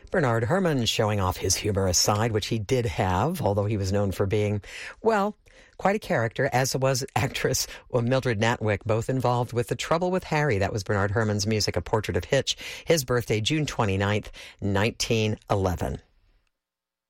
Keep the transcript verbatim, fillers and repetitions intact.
Bernard Herrmann showing off his humorous side, which he did have, although he was known for being, well, quite a character, as was actress Mildred Natwick, both involved with The Trouble with Harry. That was Bernard Herrmann's music, A Portrait of Hitch. His birthday, June twenty-ninth, nineteen eleven.